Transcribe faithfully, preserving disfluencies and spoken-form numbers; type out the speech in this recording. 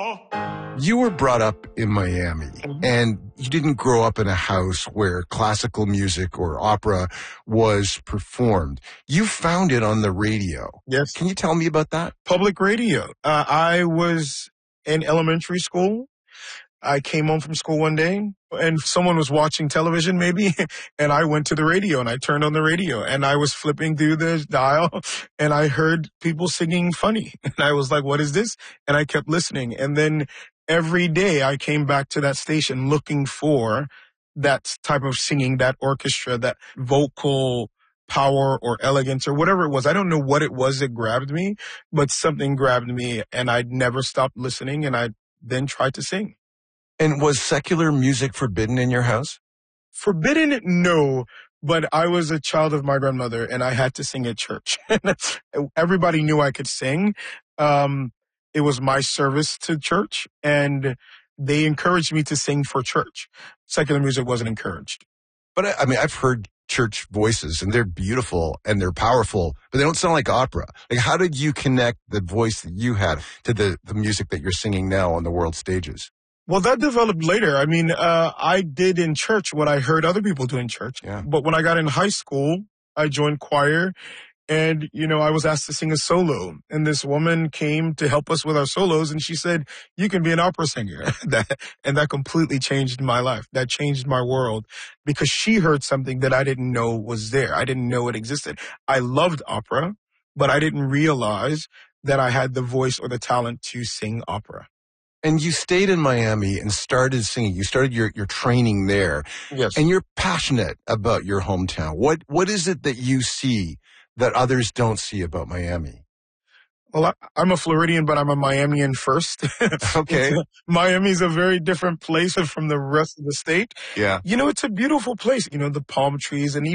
You were brought up in Miami, Mhm. and you didn't grow up in a house where classical music or opera was performed. You found it on the radio. Yes. Can you tell me about that? Public radio. Uh, I was in elementary school. I came home from school one day and someone was watching television maybe, and I went to the radio and I turned on the radio and I was flipping through the dial and I heard people singing funny. And I was like, what is this? And I kept listening. And then every day I came back to that station looking for that type of singing, that orchestra, that vocal power or elegance or whatever it was. I don't know what it was that grabbed me, but something grabbed me and I never stopped listening and I then tried to sing. And was secular music forbidden in your house? Forbidden, no, but I was a child of my grandmother and I had to sing at church. Everybody knew I could sing. Um, it was my service to church and they encouraged me to sing for church. Secular music wasn't encouraged. But I, I mean, I've heard church voices and they're beautiful and they're powerful, but they don't sound like opera. Like, how did you connect the voice that you had to the, the music that you're singing now on the world stages? Well, that developed later. I mean, uh, I did in church what I heard other people do in church. Yeah. But when I got in high school, I joined choir and, you know, I was asked to sing a solo. And this woman came to help us with our solos and she said, you can be an opera singer. that, and that completely changed my life. That changed my world because she heard something that I didn't know was there. I didn't know it existed. I loved opera, but I didn't realize that I had the voice or the talent to sing opera. And you stayed in Miami and started singing. You started your, your training there. Yes. And you're passionate about your hometown. What What is it that you see that others don't see about Miami? Well, I, I'm a Floridian, but I'm a Miamian first. Okay. Miami's a very different place from the rest of the state. Yeah. You know, it's a beautiful place. You know, the palm trees and even